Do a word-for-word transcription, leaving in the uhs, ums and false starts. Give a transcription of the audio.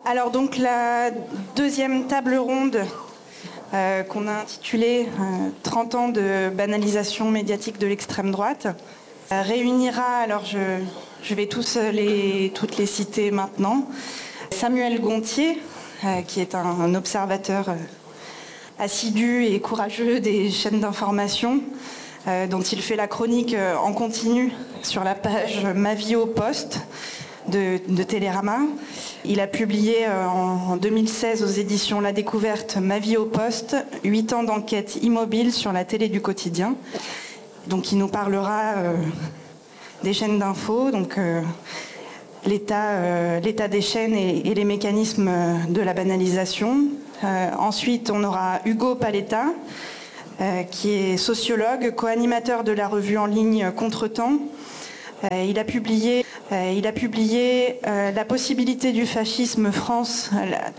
Alors donc la deuxième table ronde euh, qu'on a intitulée euh, trente ans de banalisation médiatique de l'extrême droite euh, réunira, alors je, je vais tous les, toutes les citer maintenant, Samuel Gontier, euh, qui est un, un observateur euh, assidu et courageux des chaînes d'information, euh, dont il fait la chronique euh, en continu sur la page Ma vie au poste de, de Télérama. Il a publié euh, en, en deux mille seize aux éditions La Découverte Ma vie au poste, huit ans d'enquête immobile sur la télé du quotidien. Donc il nous parlera euh, des chaînes d'infos, donc euh, l'état, euh, l'état des chaînes et, et les mécanismes de la banalisation. Euh, ensuite, on aura Hugo Paletta, euh, qui est sociologue, co-animateur de la revue en ligne Contretemps. Euh, il a publié, euh, il a publié euh, La possibilité du fascisme France,